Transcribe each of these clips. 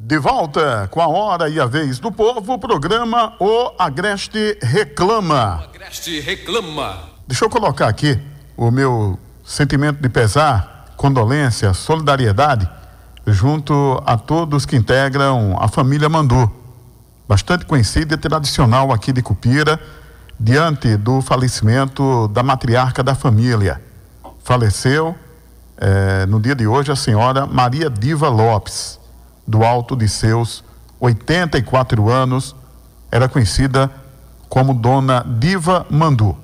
De volta com a hora e a vez do povo, o programa O Agreste Reclama. O Agreste Reclama. Deixa eu colocar aqui o meu sentimento de pesar, condolência, solidariedade, junto a todos que integram a família Mandu, bastante conhecida e tradicional aqui de Cupira, diante do falecimento da matriarca da família. Faleceu no dia de hoje a senhora Maria Diva Lopes, do alto de seus 84 anos, era conhecida como Dona Diva Mandu.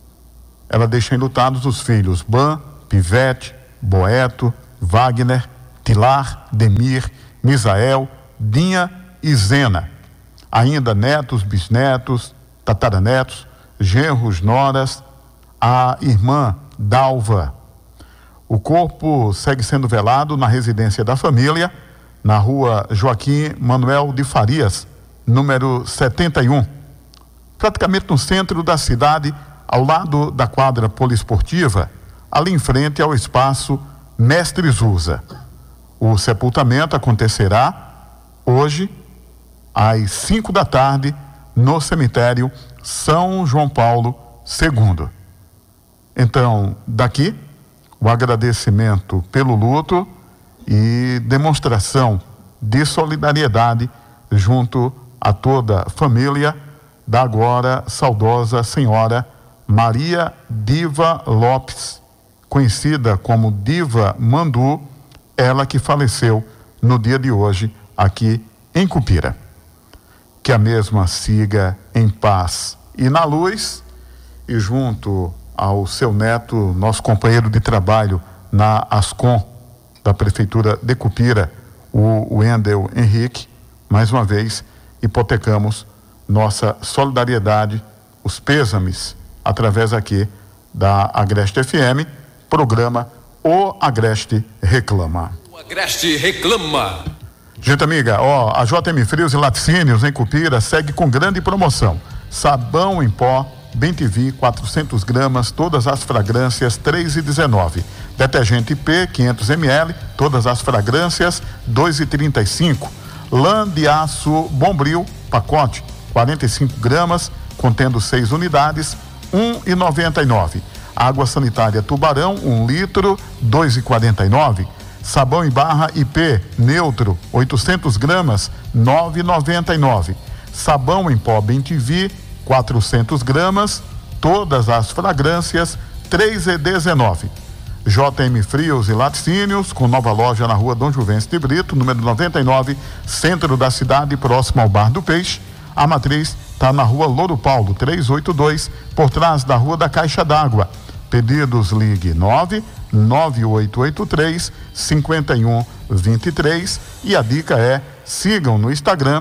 Ela deixa enlutados os filhos Ban, Pivete, Boeto, Wagner, Tilar, Demir, Misael, Dinha e Zena. Ainda netos, bisnetos, tataranetos, genros, noras, a irmã Dalva. O corpo segue sendo velado na residência da família, na rua Joaquim Manuel de Farias, número 71, praticamente no centro da cidade, ao lado da quadra poliesportiva, ali em frente ao espaço Mestre Zusa. O sepultamento acontecerá hoje, às 5 da tarde, no cemitério São João Paulo II. Então, daqui, o agradecimento pelo luto e demonstração de solidariedade junto a toda a família da agora saudosa senhora Maria Diva Lopes, conhecida como Diva Mandu, ela que faleceu no dia de hoje aqui em Cupira. Que a mesma siga em paz e na luz, e junto ao seu neto, nosso companheiro de trabalho na Ascom da Prefeitura de Cupira, o Wendel Henrique, mais uma vez hipotecamos nossa solidariedade, os pêsames, através aqui da Agreste FM, programa O Agreste Reclama. O Agreste Reclama. Gente amiga, a JM Frios e Laticínios em Cupira segue com grande promoção. Sabão em pó Bem-TV 400 gramas, todas as fragrâncias R$3,19. Detergente P 500 ml, todas as fragrâncias R$2,35. Lã de aço Bombril, pacote 45 gramas, contendo 6 unidades, R$1,99. Água sanitária Tubarão 1 litro, R$2,49. Sabão em barra IP neutro 800 gramas, R$9,99. Sabão em pó Bem-TV 400 gramas, todas as fragrâncias R$3,19. JM Frios e Laticínios, com nova loja na rua Dom Juvencio de Brito, número 99, centro da cidade, próximo ao Bar do Peixe. A matriz está na rua Louro Paulo 382, por trás da rua da Caixa d'Água. Pedidos, ligue 99883-5123, e a dica é: sigam no Instagram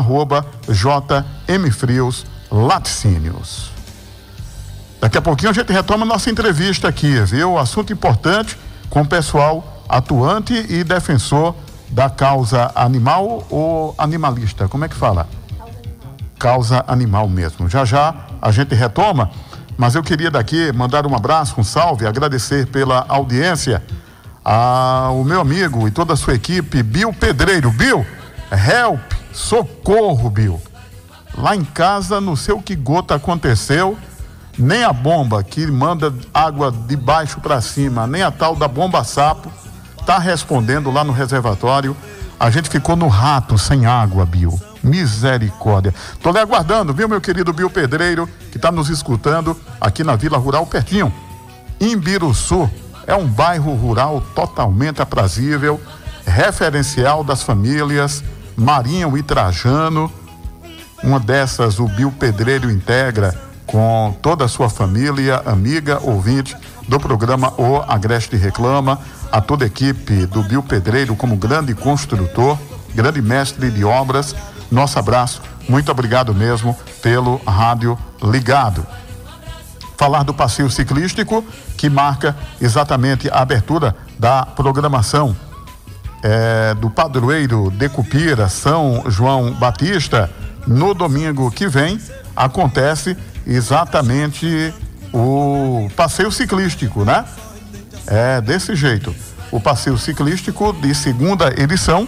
@JMFrios Laticínios. Daqui a pouquinho a gente retoma nossa entrevista aqui, viu? Assunto importante com o pessoal atuante e defensor da causa animal ou animalista, como é que fala? Causa animal mesmo. Já já a gente retoma, mas eu queria daqui mandar um abraço, um salve, agradecer pela audiência ao meu amigo e toda a sua equipe, Bill Pedreiro. Bill, help, socorro, Bill. Lá em casa, não sei o que gota aconteceu, nem a bomba que manda água de baixo para cima, nem a tal da bomba sapo tá respondendo lá no reservatório. A gente ficou no rato sem água, Bill. Misericórdia. Tô lhe aguardando, viu, meu querido Bill Pedreiro, que tá nos escutando aqui na Vila Rural, pertinho. Imbiruçu é um bairro rural totalmente aprazível, referencial das famílias Marinho e Trajano. Uma dessas o Bill Pedreiro integra com toda a sua família, amiga, ouvinte do programa O Agreste Reclama, a toda a equipe do Bill Pedreiro como grande construtor, grande mestre de obras. Nosso abraço, muito obrigado mesmo pelo rádio ligado. Falar do passeio ciclístico que marca exatamente a abertura da programação do padroeiro de Cupira, São João Batista. No domingo que vem acontece exatamente o passeio ciclístico, né? É desse jeito. O passeio ciclístico de segunda edição,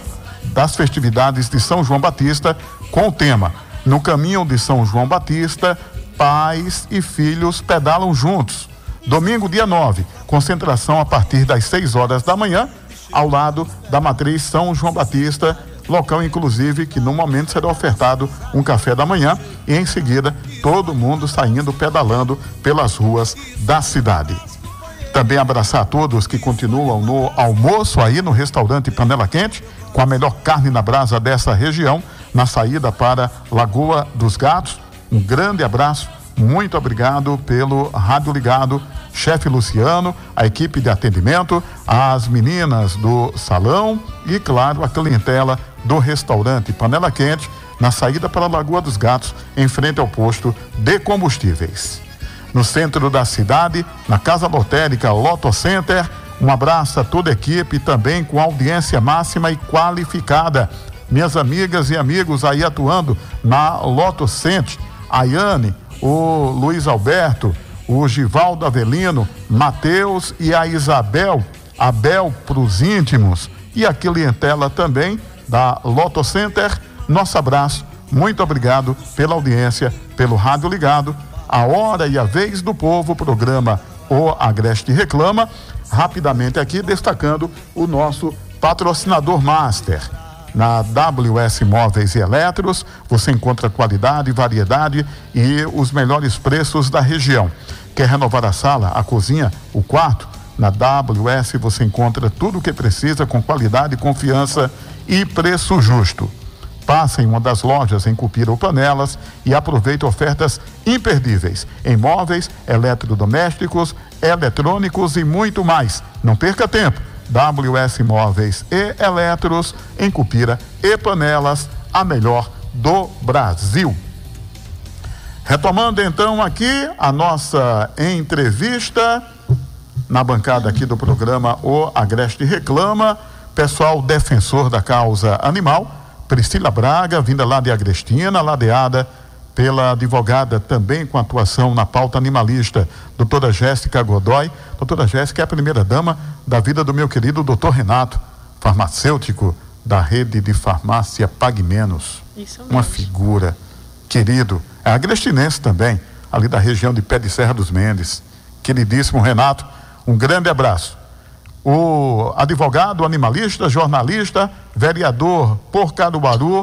das festividades de São João Batista com o tema No Caminho de São João Batista, pais e filhos pedalam juntos. Domingo, dia 9, concentração a partir das 6 horas da manhã, ao lado da matriz São João Batista, local inclusive que no momento será ofertado um café da manhã e em seguida todo mundo saindo pedalando pelas ruas da cidade. Também abraçar a todos que continuam no almoço aí no restaurante Panela Quente, com a melhor carne na brasa dessa região, na saída para Lagoa dos Gatos. Um grande abraço, muito obrigado pelo rádio ligado, chefe Luciano, a equipe de atendimento, as meninas do salão e, claro, a clientela do restaurante Panela Quente, na saída para Lagoa dos Gatos, em frente ao posto de combustíveis. No centro da cidade, na Casa Lotérica Lotto Center, um abraço a toda a equipe, também com audiência máxima e qualificada. Minhas amigas e amigos aí atuando na Lotto Center, a Yane, o Luiz Alberto, o Givaldo Avelino, Matheus e a Isabel, Abel para os íntimos e a clientela também da Lotto Center. Nosso abraço, muito obrigado pela audiência, pelo rádio ligado. A hora e a vez do povo, programa O Agreste Reclama, rapidamente aqui destacando o nosso patrocinador master. Na WS Móveis e Eletros, você encontra qualidade, variedade e os melhores preços da região. Quer renovar a sala, a cozinha, o quarto? Na WS você encontra tudo o que precisa com qualidade, confiança e preço justo. Passe em uma das lojas em Cupira ou Panelas e aproveite ofertas imperdíveis em móveis, eletrodomésticos, eletrônicos e muito mais. Não perca tempo. WS Móveis e Eletros em Cupira e Panelas, a melhor do Brasil. Retomando então aqui a nossa entrevista na bancada aqui do programa O Agreste Reclama, pessoal defensor da causa animal, Priscila Braga, vinda lá de Agrestina, ladeada pela advogada também com atuação na pauta animalista, doutora Jéssica Godoy. Doutora Jéssica é a primeira dama da vida do meu querido doutor Renato, farmacêutico da rede de farmácia Pague Menos. Isso mesmo. Uma figura, querido, é agrestinense também, ali da região de Pé de Serra dos Mendes. Queridíssimo Renato, um grande abraço. O advogado animalista, jornalista, vereador por Caruaru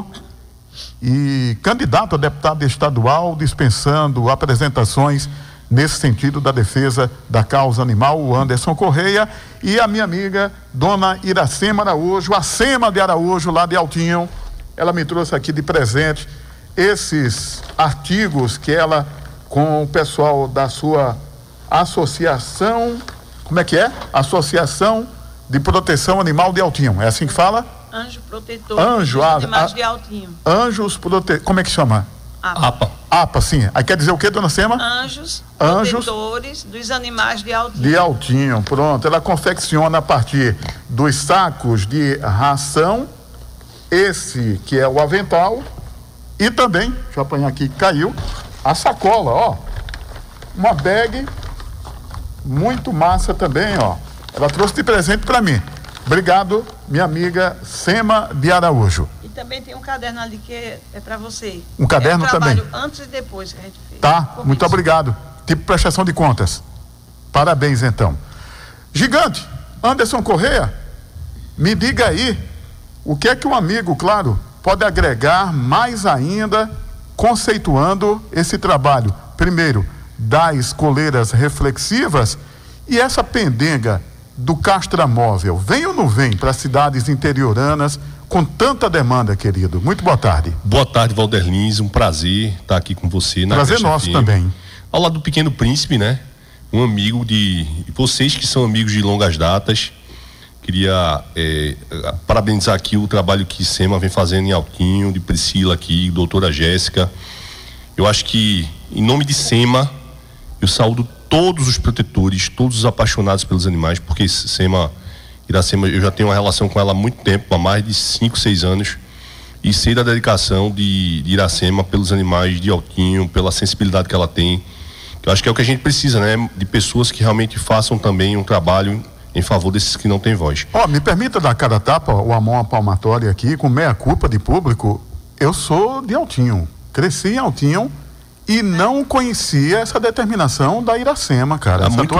e candidato a deputado estadual, dispensando apresentações nesse sentido da defesa da causa animal, o Anderson Correia, e a minha amiga, dona Iracema Araújo, a Sema de Araújo, lá de Altinho. Ela me trouxe aqui de presente esses artigos que ela, com o pessoal da sua associação, como é que é? Associação de Proteção Animal de Altinho, é assim que fala? Anjo Protetor. Anjo, Animais de Altinho. Anjos Protetores, como é que chama? APA. APA, sim. Aí quer dizer o que, dona Sema? Anjos Protetores dos Animais de Altinho. De Altinho, pronto. Ela confecciona a partir dos sacos de ração, esse que é o avental, e também, deixa eu apanhar aqui, caiu, a sacola, ó. Uma bag muito massa também, ó. Ela trouxe de presente para mim. Obrigado, minha amiga Sema de Araújo. E também tem um caderno ali que é para você. Um caderno também? Antes e depois que a gente fez. Tá, muito obrigado. Tipo prestação de contas. Parabéns, então. Gigante, Anderson Correia, me diga aí, o que é que um amigo, claro, pode agregar mais ainda, conceituando esse trabalho, primeiro, das coleiras reflexivas e essa pendenga do castramóvel, vem ou não vem para cidades interioranas com tanta demanda, querido? Muito boa tarde. Boa tarde, Valder Lins, um prazer estar aqui com você. Prazer nosso também. Ao lado do Pequeno Príncipe, né? Um amigo de vocês que são amigos de longas datas. Queria parabenizar aqui o trabalho que Sema vem fazendo em Altinho, de Priscila aqui, doutora Jéssica. Eu acho que, em nome de Sema, eu saúdo todos os protetores, todos os apaixonados pelos animais, porque Iracema, eu já tenho uma relação com ela há muito tempo, há mais de 5, 6 anos, e sei da dedicação de Iracema pelos animais de Altinho, pela sensibilidade que ela tem. Eu acho que é o que a gente precisa, né? De pessoas que realmente façam também um trabalho em favor desses que não têm voz. Me permita dar cada tapa, a mão palmatória aqui, com meia culpa de público. Eu sou de Altinho, cresci em Altinho e não conhecia essa determinação da Iracema, cara. Há muito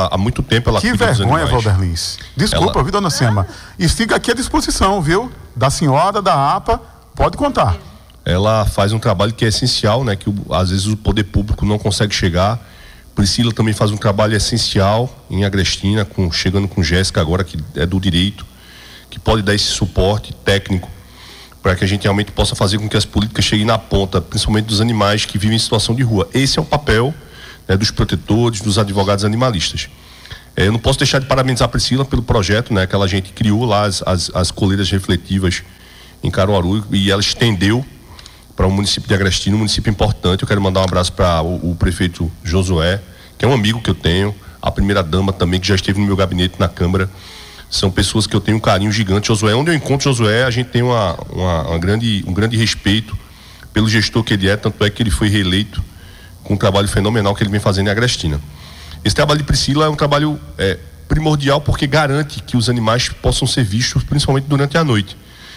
tempo ela Que vergonha, Walter Lins. Desculpa, viu, dona Sema? E fica aqui à disposição, viu? Da senhora, da APA, pode contar. Ela faz um trabalho que é essencial, né? Que às vezes o poder público não consegue chegar. Priscila também faz um trabalho essencial em Agrestina, chegando com Jéssica agora, que é do direito, que pode dar esse suporte técnico para que a gente realmente possa fazer com que as políticas cheguem na ponta, principalmente dos animais que vivem em situação de rua. Esse é o papel, né, dos protetores, dos advogados animalistas. Eu não posso deixar de parabenizar a Priscila pelo projeto, né, que a gente criou lá as coleiras refletivas em Caruaru, e ela estendeu para o município de Agrestina, um município importante. Eu quero mandar um abraço para o prefeito Josué, que é um amigo que eu tenho, a primeira dama também, que já esteve no meu gabinete na Câmara. São pessoas que eu tenho um carinho gigante. Josué, onde eu encontro Josué, a gente tem um grande respeito pelo gestor que ele é, tanto é que ele foi reeleito com um trabalho fenomenal que ele vem fazendo em Agrestina. Esse trabalho de Priscila é um trabalho primordial, porque garante que os animais possam ser vistos, principalmente durante a noite.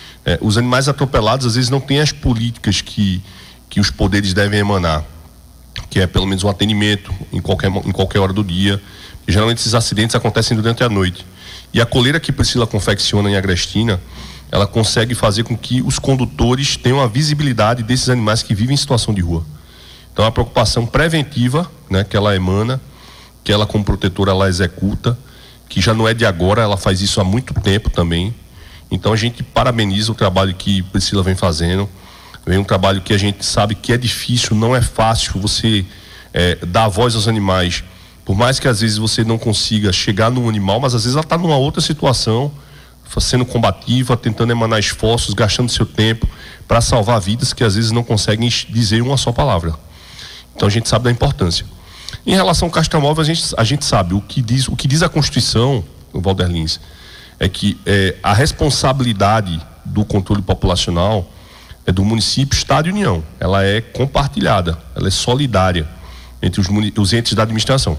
Os animais atropelados às vezes não têm as políticas que os poderes devem emanar, que é pelo menos um atendimento em qualquer hora do dia. E geralmente esses acidentes acontecem durante a noite. E a coleira que Priscila confecciona em Agrestina, ela consegue fazer com que os condutores tenham a visibilidade desses animais que vivem em situação de rua. Então, é uma preocupação preventiva, né, que ela emana, que ela como protetora ela executa, que já não é de agora, ela faz isso há muito tempo também. Então a gente parabeniza o trabalho que Priscila vem fazendo. Vem um trabalho que a gente sabe que é difícil, não é fácil você dar voz aos animais. Por mais que às vezes você não consiga chegar no animal, mas às vezes ela está numa outra situação, sendo combativa, tentando emanar esforços, gastando seu tempo para salvar vidas que às vezes não conseguem dizer uma só palavra. Então a gente sabe da importância. Em relação ao castramóvel, a gente sabe o que diz a Constituição, Walter Lins, é que a responsabilidade do controle populacional é do município, estado e União. Ela é compartilhada, ela é solidária entre os entes da administração.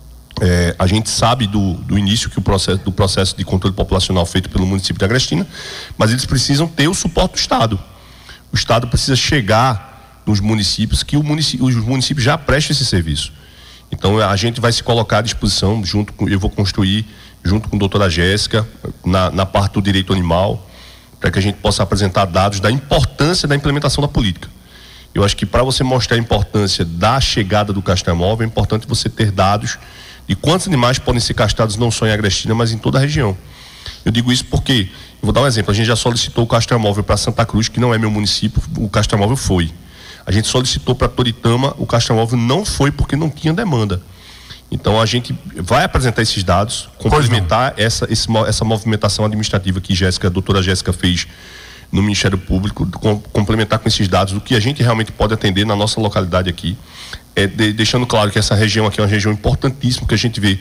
A gente sabe do início do processo de controle populacional feito pelo município de Agrestina, mas eles precisam ter o suporte do Estado. O Estado precisa chegar nos municípios, que os municípios já prestam esse serviço. Então a gente vai se colocar à disposição, eu vou construir junto com a doutora Jéssica, na parte do direito animal, para que a gente possa apresentar dados da importância da implementação da política. Eu acho que para você mostrar a importância da chegada do castramóvel, é importante você ter dados de quantos animais podem ser castrados não só em Agrestina, mas em toda a região. Eu digo isso porque, eu vou dar um exemplo, a gente já solicitou o castramóvel para Santa Cruz, que não é meu município, o castramóvel foi. A gente solicitou para Toritama, o castramóvel não foi porque não tinha demanda. Então a gente vai apresentar esses dados, complementar essa movimentação administrativa que a doutora Jéssica fez no Ministério Público, complementar com esses dados do que a gente realmente pode atender na nossa localidade aqui, deixando claro que essa região aqui é uma região importantíssima que a gente vê.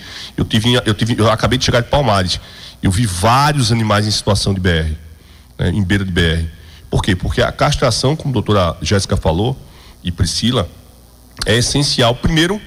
Eu acabei de chegar de Palmares, eu vi vários animais em situação de BR, né, em beira de BR. Por quê? Porque a castração, como a doutora Jéssica falou, e Priscila, é essencial, primeiro,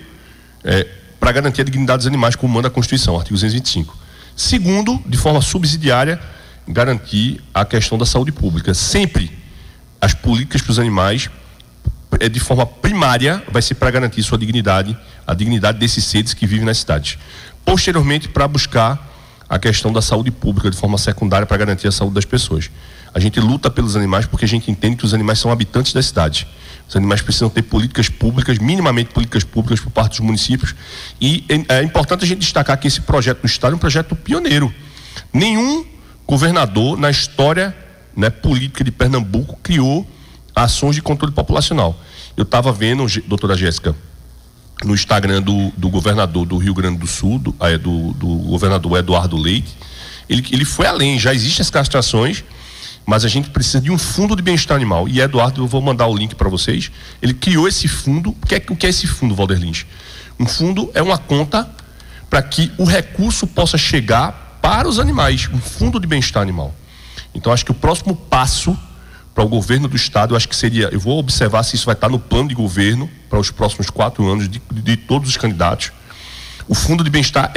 para garantir a dignidade dos animais, como manda a Constituição, artigo 225. Segundo, de forma subsidiária, garantir a questão da saúde pública. Sempre as políticas para os animais, de forma primária, vai ser para garantir sua dignidade, a dignidade desses seres que vivem nas cidades. Posteriormente, para buscar a questão da saúde pública de forma secundária, para garantir a saúde das pessoas. A gente luta pelos animais porque a gente entende que os animais são habitantes das cidades. Os animais precisam ter políticas públicas, minimamente políticas públicas por parte dos municípios. E é importante a gente destacar que esse projeto do Estado é um projeto pioneiro. Nenhum governador na história, né, política de Pernambuco criou ações de controle populacional. Eu estava vendo, doutora Jéssica, no Instagram do governador do Rio Grande do Sul, do governador Eduardo Leite, ele foi além, já existem as castrações, mas a gente precisa de um fundo de bem-estar animal. E Eduardo, eu vou mandar o link para vocês, ele criou esse fundo. O que é esse fundo, Walter Lins? Um fundo é uma conta para que o recurso possa chegar para os animais, um fundo de bem-estar animal. Então acho que o próximo passo para o governo do estado, eu acho que seria, eu vou observar se isso vai estar no plano de governo para os próximos 4 anos de todos os candidatos. O fundo de bem-estar é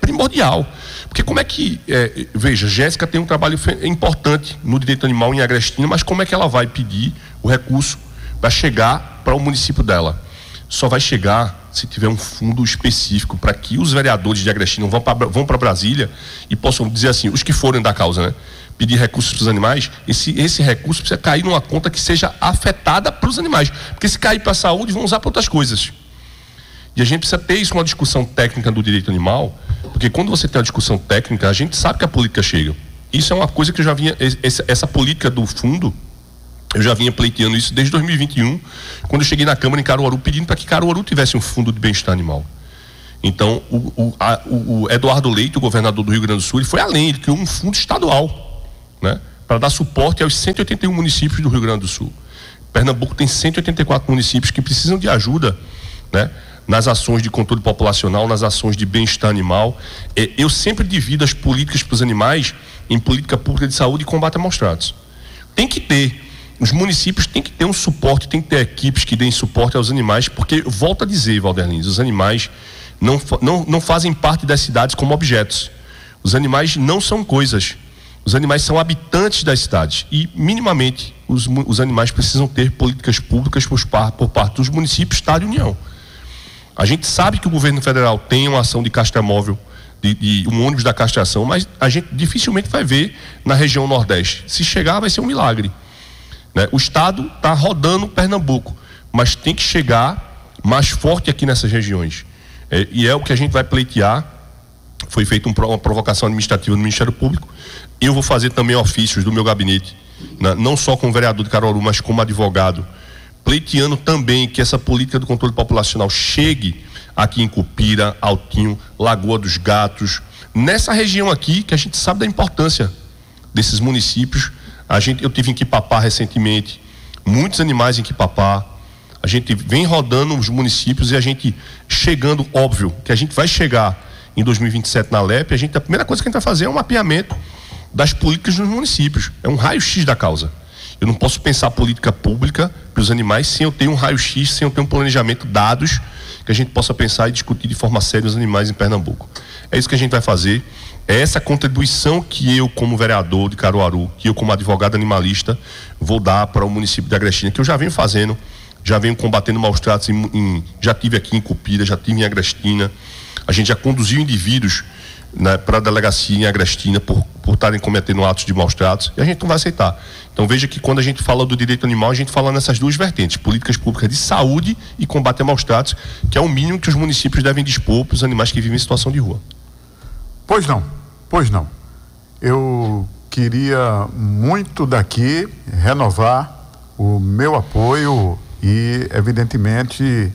primordial. Porque como é que, veja, Jéssica tem um trabalho importante no direito animal em Agrestina, mas como é que ela vai pedir o recurso para chegar para o município dela? Só vai chegar se tiver um fundo específico para que os vereadores de Agrestina vão para Brasília e possam dizer assim, os que forem da causa, né? Pedir recursos para os animais, esse recurso precisa cair numa conta que seja afetada para os animais, porque se cair para a saúde vão usar para outras coisas. E a gente precisa ter isso, uma discussão técnica do direito animal, porque quando você tem uma discussão técnica, a gente sabe que a política chega. Isso é uma coisa que eu já vinha, essa política do fundo, eu já vinha pleiteando isso desde 2021, quando eu cheguei na Câmara em Caruaru pedindo para que Caruaru tivesse um fundo de bem-estar animal. Então, o Eduardo Leite, o governador do Rio Grande do Sul, ele foi além, ele criou um fundo estadual, né, para dar suporte aos 181 municípios do Rio Grande do Sul. Pernambuco tem 184 municípios que precisam de ajuda, né, nas ações de controle populacional, nas ações de bem-estar animal. Eu sempre divido as políticas para os animais em política pública de saúde e combate a maus-tratos. Tem que ter, os municípios têm que ter um suporte, tem que ter equipes que deem suporte aos animais, porque, volto a dizer, Valderlins, os animais não fazem parte das cidades como objetos. Os animais não são coisas. Os animais são habitantes das cidades e, minimamente, os animais precisam ter políticas públicas por parte dos municípios, Estado e União. A gente sabe que o governo federal tem uma ação de castramóvel, de um ônibus da castração, mas a gente dificilmente vai ver na região Nordeste. Se chegar, vai ser um milagre, né? O Estado está rodando Pernambuco, mas tem que chegar mais forte aqui nessas regiões. E é o que a gente vai pleitear. Foi feita uma provocação administrativa no Ministério Público. Eu vou fazer também ofícios do meu gabinete, né? Não só como vereador de Caruaru, mas como advogado, pleiteando também que essa política do controle populacional chegue aqui em Cupira, Altinho, Lagoa dos Gatos, nessa região aqui que a gente sabe da importância desses municípios. Eu tive em Quipapá recentemente, muitos animais em Quipapá. A gente vem rodando os municípios e a gente chegando, óbvio, que a gente vai chegar em 2027 na LEP. A primeira coisa que a gente vai fazer é um mapeamento das políticas nos municípios. É um raio-x da causa. Eu não posso pensar política pública para os animais sem eu ter um raio-x, sem eu ter um planejamento, dados, que a gente possa pensar e discutir de forma séria os animais em Pernambuco. É isso que a gente vai fazer. É essa contribuição que eu, como vereador de Caruaru, que eu, como advogado animalista, vou dar para o município de Agrestina, que eu já venho fazendo, já venho combatendo maus-tratos, já tive aqui em Cupira, já tive em Agrestina. A gente já conduziu indivíduos, né, para a delegacia em Agrestina por estarem cometendo atos de maus-tratos, e a gente não vai aceitar. Então veja que quando a gente fala do direito animal, a gente fala nessas duas vertentes, políticas públicas de saúde e combate a maus-tratos, que é o mínimo que os municípios devem dispor para os animais que vivem em situação de rua. Pois não. Eu queria muito daqui renovar o meu apoio e, evidentemente,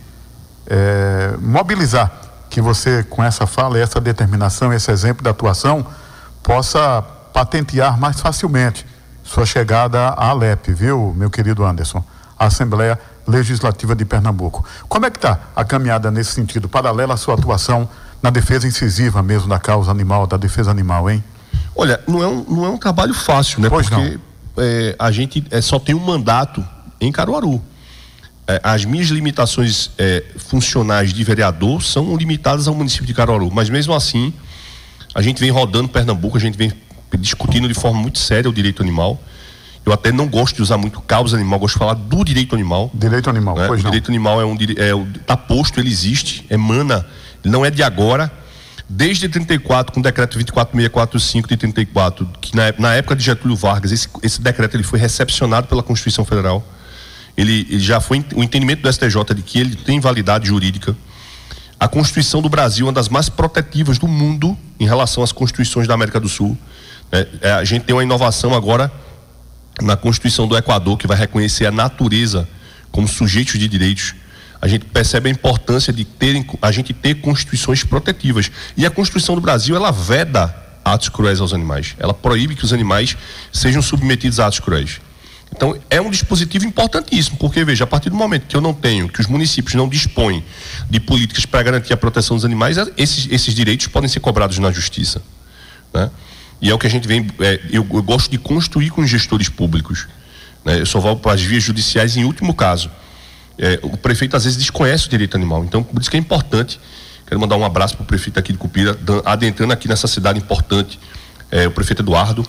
mobilizar que você, com essa fala, essa determinação, esse exemplo de atuação, possa patentear mais facilmente sua chegada à ALEP, viu, meu querido Anderson? A Assembleia Legislativa de Pernambuco. Como é que está a caminhada nesse sentido, paralela à sua atuação na defesa incisiva mesmo da causa animal, da defesa animal, hein? Olha, não é um trabalho fácil, né? Pois porque a gente só tem um mandato em Caruaru. As minhas limitações funcionais de vereador são limitadas ao município de Caruaru, mas mesmo assim a gente vem rodando Pernambuco, a gente vem discutindo de forma muito séria o direito animal. Eu até não gosto de usar muito causa animal, gosto de falar do direito animal. Direito animal, né? Pois o não. direito animal está posto, ele existe, emana, não é de agora. Desde 34, com o decreto 24645 de 34, que na época de Getúlio Vargas, esse decreto ele foi recepcionado pela Constituição Federal. Ele já foi o entendimento do STJ de que ele tem validade jurídica. A Constituição do Brasil é uma das mais protetivas do mundo em relação às constituições da América do Sul. A gente tem uma inovação agora na Constituição do Equador, que vai reconhecer a natureza como sujeitos de direitos. A gente percebe a importância de a gente ter constituições protetivas. E a Constituição do Brasil, ela veda atos cruéis aos animais. Ela proíbe que os animais sejam submetidos a atos cruéis. Então, é um dispositivo importantíssimo, porque, veja, a partir do momento que eu não tenho, que os municípios não dispõem de políticas para garantir a proteção dos animais, esses direitos podem ser cobrados na justiça, né? E é o que a gente vem, eu gosto de construir com os gestores públicos, né? Eu só vou para as vias judiciais em último caso. O prefeito às vezes desconhece o direito animal, então por isso que é importante Quero mandar um abraço para o prefeito aqui de Cupira, adentrando aqui nessa cidade importante, o prefeito Eduardo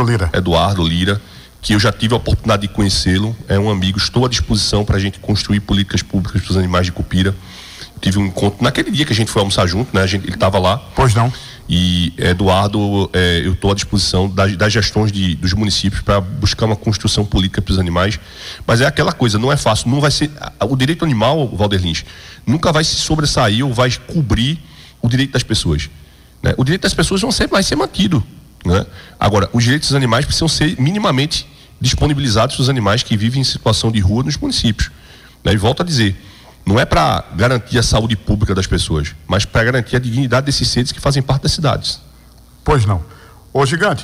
Lira, que eu já tive a oportunidade de conhecê-lo, é um amigo, estou à disposição para a gente construir políticas públicas para os animais de Cupira. Tive um encontro naquele dia que a gente foi almoçar junto, né? Ele estava lá. Pois não. E Eduardo, eu estou à disposição das gestões dos municípios para buscar uma construção política para os animais. Mas é aquela coisa, não é fácil, não vai ser. O direito animal, Valder Lins, nunca vai se sobressair ou vai cobrir o direito das pessoas, né? O direito das pessoas vai ser mantido, né? Agora, os direitos dos animais precisam ser minimamente disponibilizados para os animais que vivem em situação de rua nos municípios, né? E volto a dizer, não é para garantir a saúde pública das pessoas, mas para garantir a dignidade desses seres que fazem parte das cidades. Pois não. Ô, Gigante,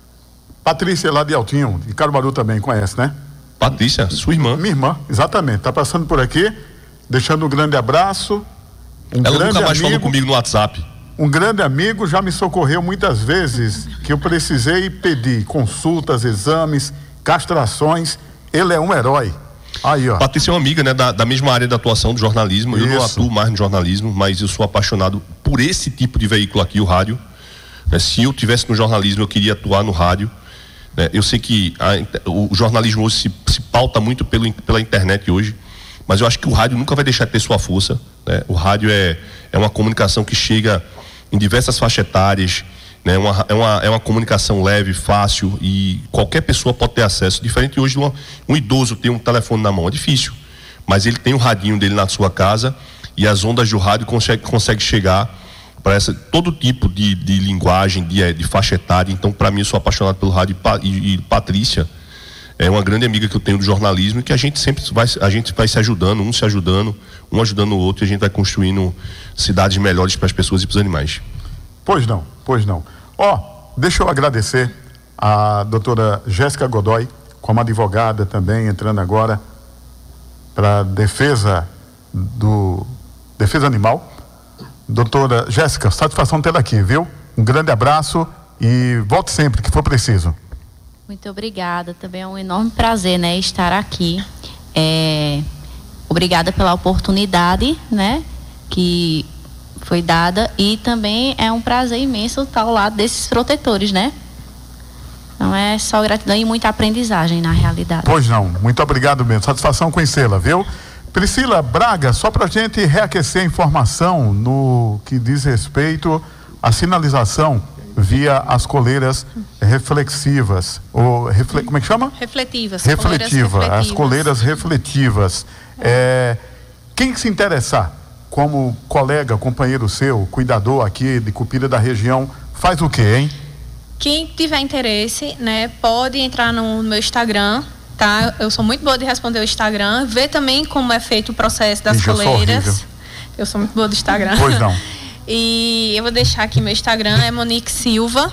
Patrícia lá de Altinho, de Caruaru também conhece, né? Patrícia, sua irmã. Minha irmã, exatamente. Está passando por aqui, deixando um grande abraço. Ela nunca mais falou comigo no WhatsApp. Um grande amigo, já me socorreu muitas vezes que eu precisei pedir consultas, exames, castrações. Ele é um herói. Aí, ó. Patrícia é uma amiga, né, da mesma área de atuação do jornalismo. Eu não atuo mais no jornalismo, mas eu sou apaixonado por esse tipo de veículo aqui, o rádio. Se eu tivesse no jornalismo, eu queria atuar no rádio. Eu sei que o jornalismo hoje se pauta muito pela internet hoje, mas eu acho que o rádio nunca vai deixar de ter sua força, né? O rádio é uma comunicação que chega em diversas faixas etárias, né? É uma comunicação leve, fácil, e qualquer pessoa pode ter acesso. Diferente hoje de um idoso ter um telefone na mão, é difícil, mas ele tem o radinho dele na sua casa e as ondas do rádio consegue chegar para todo tipo de linguagem, de faixa etária. Então, para mim, eu sou apaixonado pelo rádio, e Patrícia é uma grande amiga que eu tenho do jornalismo, e que a gente vai se ajudando, um ajudando o outro, e a gente vai construindo cidades melhores para as pessoas e para os animais. Pois não. Deixa eu agradecer a doutora Jéssica Godoy, como advogada também, entrando agora para defesa animal. Doutora Jéssica, satisfação tê-la aqui, viu? Um grande abraço e volte sempre que for preciso. Muito obrigada, também é um enorme prazer, né, estar aqui. Obrigada pela oportunidade, né, que foi dada, e também é um prazer imenso estar ao lado desses protetores, né? Não é só gratidão e muita aprendizagem na realidade. Pois não, muito obrigado mesmo, satisfação conhecê-la, viu? Priscila Braga, só pra gente reaquecer a informação no que diz respeito à sinalização via as coleiras reflexivas, como é que chama? Refletivas. As coleiras refletivas. Quem se interessar, como colega, companheiro seu, cuidador aqui de Cupira da região, faz o quê, hein? Quem tiver interesse, né, pode entrar no meu Instagram, tá? Eu sou muito boa de responder o Instagram, ver também como é feito o processo das coleiras. Eu sou muito boa do Instagram. Pois não. E eu vou deixar aqui meu Instagram, é Monique Silva.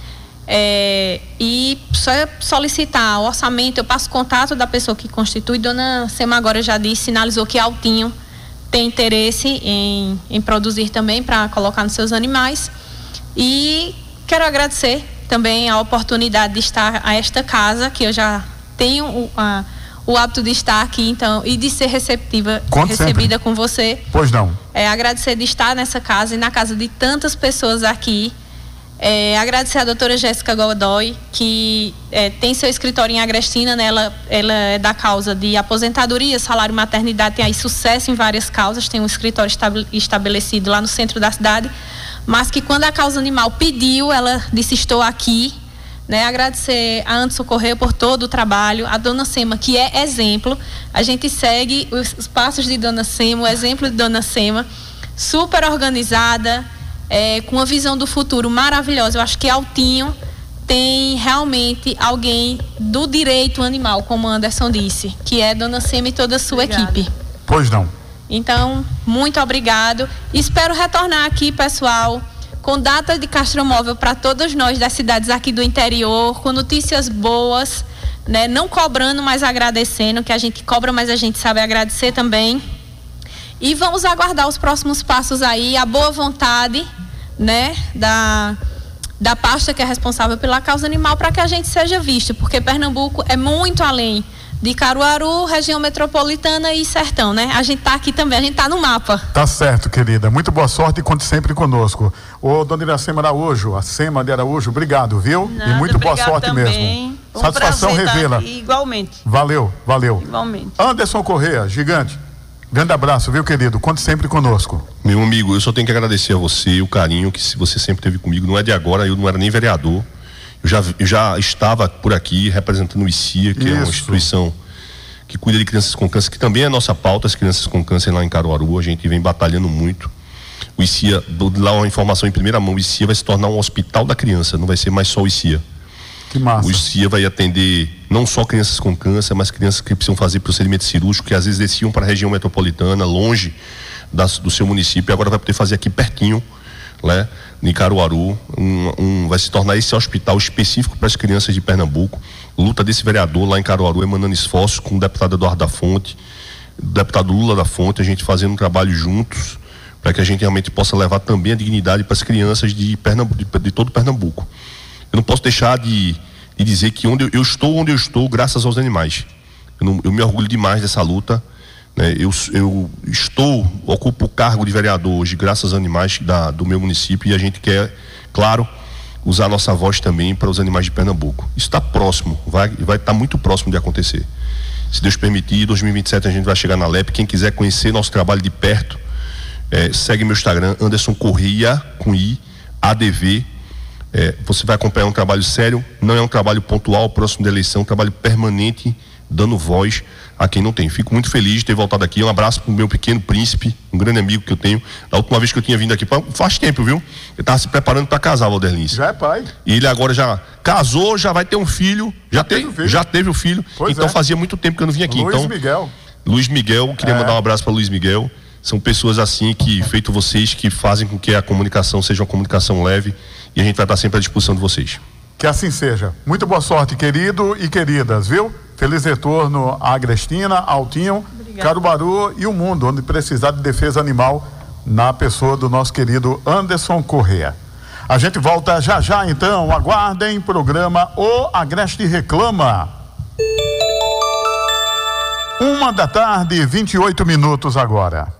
E só solicitar o orçamento, eu passo o contato da pessoa que constitui. Dona Sema agora já disse, sinalizou que Altinho tem interesse em produzir também para colocar nos seus animais. E quero agradecer também a oportunidade de estar a esta casa, que eu já tenho o hábito de estar aqui, então, e de ser recebida com você. Pois não. Agradecer de estar nessa casa e na casa de tantas pessoas aqui. Agradecer a doutora Jéssica Godoy, que tem seu escritório em Agrestina, né? Ela é da causa de aposentadoria, salário, maternidade, tem aí sucesso em várias causas, tem um escritório estabelecido lá no centro da cidade, mas que quando a causa animal pediu, ela disse, estou aqui, né? Agradecer a Anderson Correia por todo o trabalho, a Dona Sema, que é exemplo, a gente segue os passos de Dona Sema, o exemplo de Dona Sema, super organizada, com uma visão do futuro maravilhosa. Eu acho que Altinho tem realmente alguém do direito animal, como o Anderson disse, que é Dona Sema e toda a sua equipe. Pois não. Então, muito obrigado. Espero retornar aqui, pessoal, com data de castromóvel para todos nós das cidades aqui do interior, com notícias boas, né? Não cobrando, mas agradecendo, que a gente cobra, mas a gente sabe agradecer também. E vamos aguardar os próximos passos aí, a boa vontade, né, da pasta que é responsável pela causa animal, para que a gente seja visto, porque Pernambuco é muito além de Caruaru, região metropolitana e sertão, né? A gente tá aqui também, a gente tá no mapa. Tá certo, querida. Muito boa sorte e conte sempre conosco. Ô, dona Iracema Araújo, a Sema de Araújo, obrigado, viu? Nada, e muito boa sorte também. mesmo. Um Satisfação revê-la. Igualmente. Valeu. Igualmente. Anderson Correia, gigante. Grande abraço, viu, querido? Conte sempre conosco. Meu amigo, eu só tenho que agradecer a você o carinho que você sempre teve comigo. Não é de agora, eu não era nem vereador. Eu já estava por aqui representando o ICIA, que é uma instituição que cuida de crianças com câncer, que também é nossa pauta, as crianças com câncer lá em Caruaru. A gente vem batalhando muito. O ICIA, lá uma informação em primeira mão, o ICIA vai se tornar um hospital da criança, não vai ser mais só o ICIA. Que massa. O ICIA vai atender não só crianças com câncer, mas crianças que precisam fazer procedimento cirúrgico, que às vezes desciam para a região metropolitana, longe do seu município, e agora vai poder fazer aqui pertinho, né, em Caruaru. Vai se tornar esse hospital específico para as crianças de Pernambuco. Luta desse vereador lá em Caruaru, emanando esforços com o deputado Eduardo da Fonte, o deputado Lula da Fonte, a gente fazendo um trabalho juntos para que a gente realmente possa levar também a dignidade para as crianças de todo Pernambuco. Eu não posso deixar de dizer que onde eu estou graças aos animais. Eu me orgulho demais dessa luta, né? Eu ocupo o cargo de vereador hoje graças aos animais do meu município, e a gente quer, claro, usar a nossa voz também para os animais de Pernambuco. Isso está próximo, vai estar muito próximo de acontecer. Se Deus permitir, em 2027 a gente vai chegar na LEP. Quem quiser conhecer nosso trabalho de perto, segue meu Instagram, Anderson Correia, com I, ADV. Você vai acompanhar um trabalho sério, não é um trabalho pontual próximo da eleição, um trabalho permanente, dando voz a quem não tem. Fico muito feliz de ter voltado aqui. Um abraço pro meu pequeno príncipe, um grande amigo que eu tenho. Da última vez que eu tinha vindo aqui, faz tempo, viu? Eu estava se preparando para casar, Valderlins. Já é pai. E ele agora já casou, já vai ter um filho. Já teve o filho. Pois então fazia muito tempo que eu não vinha aqui. Luiz Miguel, queria mandar um abraço para Luiz Miguel. São pessoas assim que, feito vocês, que fazem com que a comunicação seja uma comunicação leve, e a gente vai estar sempre à disposição de vocês. Que assim seja. Muito boa sorte, querido e queridas, viu? Feliz retorno a Agrestina, Altinho, Caruaru e o mundo, onde precisar de defesa animal, na pessoa do nosso querido Anderson Correia. A gente volta já, então. Aguardem programa O Agreste Reclama. 1h da tarde, 28 minutos agora.